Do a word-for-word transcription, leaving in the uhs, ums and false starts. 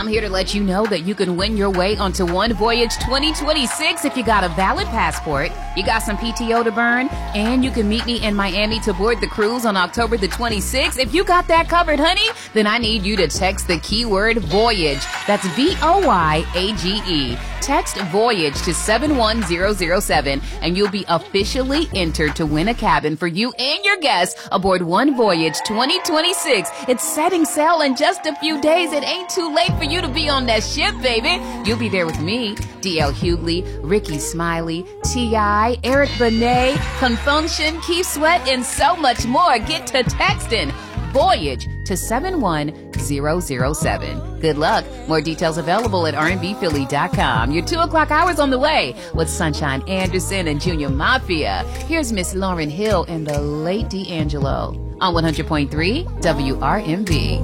I'm here to let you know that you can win your way onto One Voyage twenty twenty-six if you got a valid passport, you got some P T O to burn, and you can meet me in Miami to board the cruise on October the twenty-sixth. If you got that covered, honey, then I need you to text the keyword Voyage. That's V O Y A G E. Text Voyage to seven one zero zero seven, and you'll be officially entered to win a cabin for you and your guests aboard One Voyage twenty twenty-six. It's setting sail in just a few days. It ain't too late for you to be on that ship, baby. You'll be there with me, D L Hughley, Ricky Smiley, T I, Eric Benet, Confunction, Keith Sweat, and so much more. Get to texting Voyage to seven one zero zero seven. Good luck. More details available at R and B Philly dot com. Your two o'clock hours on the way with Sunshine Anderson and Junior Mafia. Here's Miss Lauryn Hill and the late D'Angelo on one hundred point three W R M V.